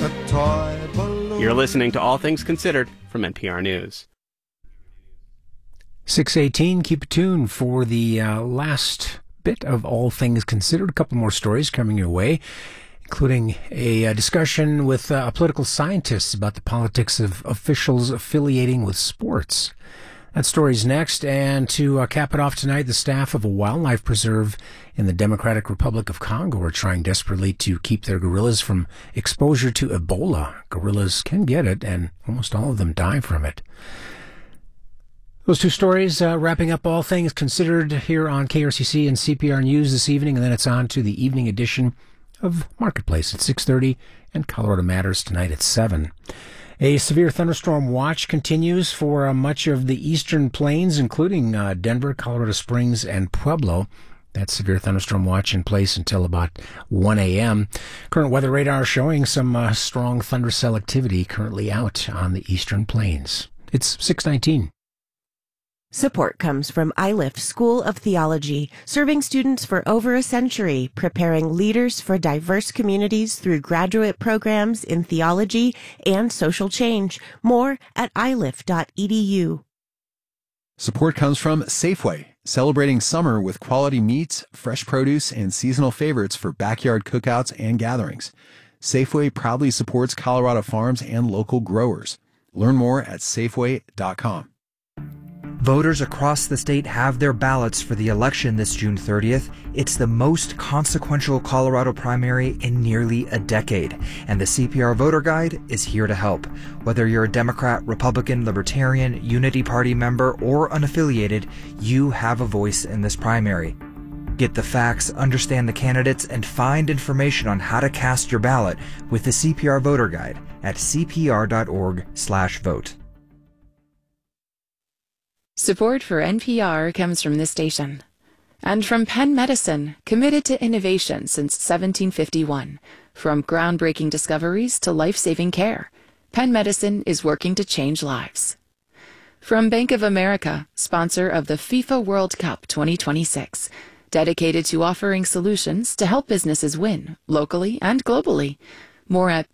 a toy balloon. You're listening to All Things Considered from NPR News. 6:18, keep it tuned for the last bit of All Things Considered. A couple more stories coming your way, including a discussion with political scientists about the politics of officials affiliating with sports. That story's next. And to cap it off tonight, the staff of a wildlife preserve in the Democratic Republic of Congo are trying desperately to keep their gorillas from exposure to Ebola. Gorillas can get it, and almost all of them die from it. Those two stories wrapping up All Things Considered here on KRCC and CPR News this evening, and then it's on to the evening edition of Marketplace at 6:30 and Colorado Matters tonight at 7. A severe thunderstorm watch continues for much of the eastern plains, including Denver, Colorado Springs, and Pueblo. That severe thunderstorm watch in place until about 1 a.m. Current weather radar showing some strong thunder cell activity currently out on the eastern plains. It's 6:19. Support comes from ILIFT School of Theology, serving students for over a century, preparing leaders for diverse communities through graduate programs in theology and social change. More at ilift.edu. Support comes from Safeway, celebrating summer with quality meats, fresh produce, and seasonal favorites for backyard cookouts and gatherings. Safeway proudly supports Colorado farms and local growers. Learn more at Safeway.com. Voters across the state have their ballots for the election this June 30th. It's the most consequential Colorado primary in nearly a decade, and the CPR Voter Guide is here to help. Whether you're a Democrat, Republican, Libertarian, Unity Party member, or unaffiliated, you have a voice in this primary. Get the facts, understand the candidates, and find information on how to cast your ballot with the CPR Voter Guide at cpr.org/vote. Support for NPR comes from this station and from Penn Medicine, committed to innovation since 1751. From groundbreaking discoveries to life-saving care, Penn Medicine is working to change lives. From Bank of America, sponsor of the FIFA World Cup 2026, dedicated to offering solutions to help businesses win locally and globally. More at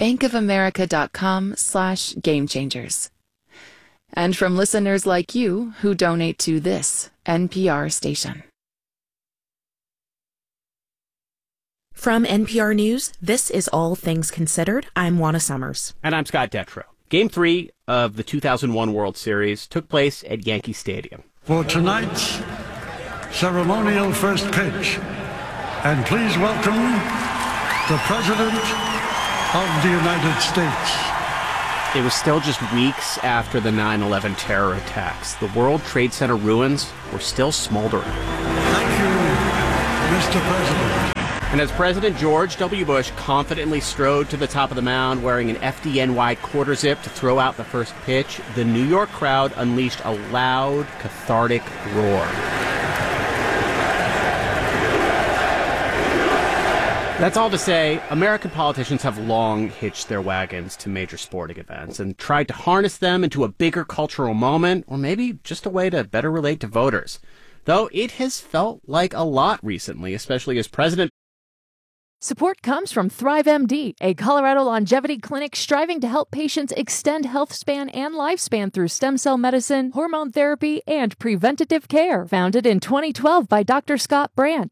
bankofamerica.com/gamechangers. And from listeners like you who donate to this NPR station. From NPR News, this is All Things Considered. I'm Juana Summers. And I'm Scott Detrow. Game 3 of the 2001 World Series took place at Yankee Stadium. For tonight's ceremonial first pitch, and please welcome the President of the United States. It was still just weeks after the 9/11 terror attacks. The World Trade Center ruins were still smoldering. Thank you, Mr. President. And as President George W. Bush confidently strode to the top of the mound wearing an FDNY quarter zip to throw out the first pitch, the New York crowd unleashed a loud, cathartic roar. That's all to say, American politicians have long hitched their wagons to major sporting events and tried to harness them into a bigger cultural moment, or maybe just a way to better relate to voters. Though it has felt like a lot recently, especially as President. Support comes from ThriveMD, a Colorado longevity clinic striving to help patients extend health span and lifespan through stem cell medicine, hormone therapy, and preventative care. Founded in 2012 by Dr. Scott Brandt.